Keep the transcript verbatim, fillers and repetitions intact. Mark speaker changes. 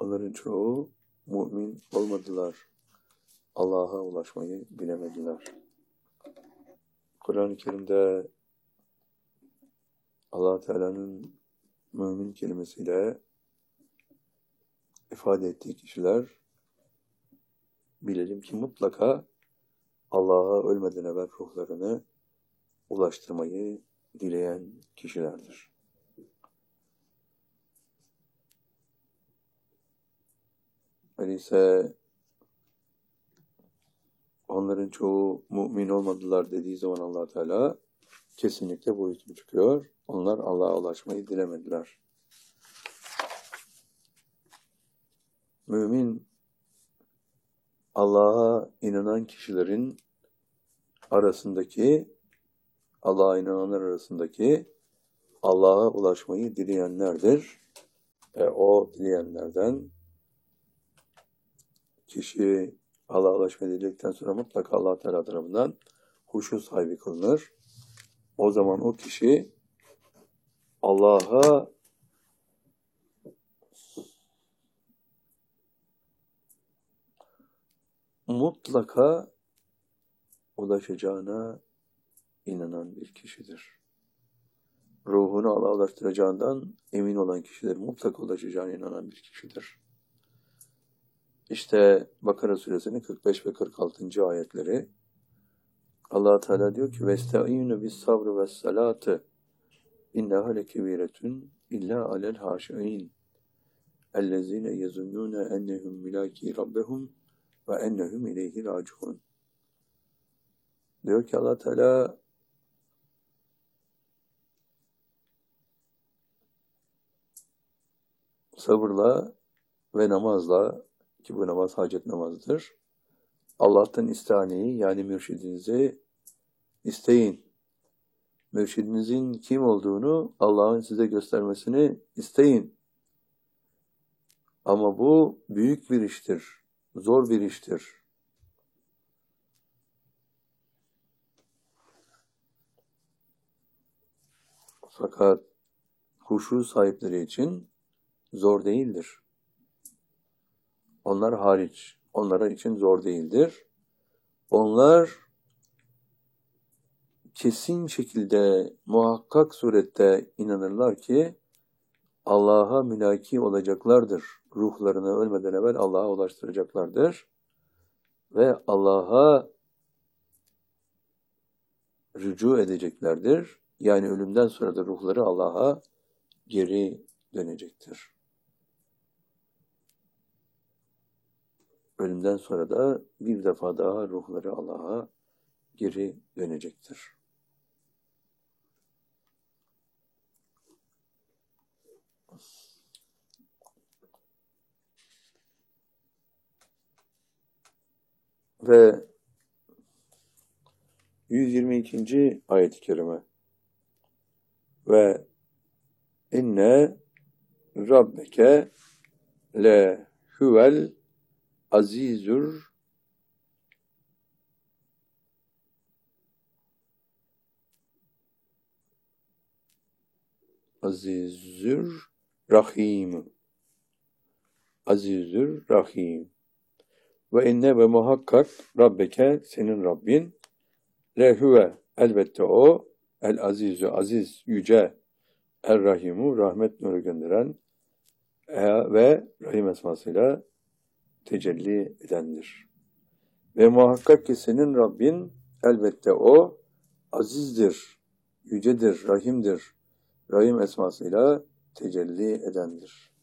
Speaker 1: Onların çoğu mümin olmadılar. Allah'a ulaşmayı bilemediler. Kur'an-ı Kerim'de Allah Teala'nın mümin kelimesiyle ifade ettiği kişiler bilelim ki mutlaka Allah'a ölmeden evvel ruhlarını ulaştırmayı dileyen kişilerdir. Öyleyse onların çoğu mümin olmadılar dediği zaman Allah Teala kesinlikle bu hüküm çıkıyor. Onlar Allah'a ulaşmayı dilemediler. Mümin, Allah'a inanan kişilerin arasındaki, Allah'a inananlar arasındaki Allah'a ulaşmayı dileyenlerdir. E, o dileyenlerden kişi Allah'a ulaşmayı diledikten sonra mutlaka Allah Teala tarafından huşu sahibi kılınır. O zaman o kişi Allah'a mutlaka ulaşacağına inanan bir kişidir. Ruhunu Allah'a ulaştıracağından emin olan kişidir. Mutlaka ulaşacağına inanan bir kişidir. İşte Bakara suresinin kırk beş ve kırk altıncı ayetleri Allah Teala diyor ki vesta'inu bis sabr ve salati innaha lekebiretun illa alel haşiin ellezine yezunnune ennehum milaki rabbehum ve ennehum ileyhi raciun. Diyor ki Allah Teala sabırla ve namazla, ki bu namaz hacet namazıdır, Allah'tan istihaneyi, yani mürşidinizi isteyin. Mürşidinizin kim olduğunu Allah'ın size göstermesini isteyin. Ama bu büyük bir iştir, zor bir iştir. Fakat huşu sahipleri için zor değildir. Onlar hariç, onlara için zor değildir. Onlar kesin şekilde, muhakkak surette inanırlar ki Allah'a mülaki olacaklardır. Ruhlarını ölmeden evvel Allah'a ulaştıracaklardır. Ve Allah'a rücu edeceklerdir. Yani ölümden sonra da ruhları Allah'a geri dönecektir. Ölümden sonra da bir defa daha ruhları Allah'a geri dönecektir. Ve yüz yirmi ikinci ayet-i kerime ve inne rabbeke le huvel azizur azizur rahim azizur rahim ve inne ve muhakkak rabbeke senin Rabbin le huve elbette o el azizu aziz yüce er rahimu rahmet nuru gönderen ve rahim esmasıyla tecelli edendir. Ve muhakkak ki senin Rabbin elbette o azizdir, yücedir, rahimdir, rahim esmasıyla tecelli edendir.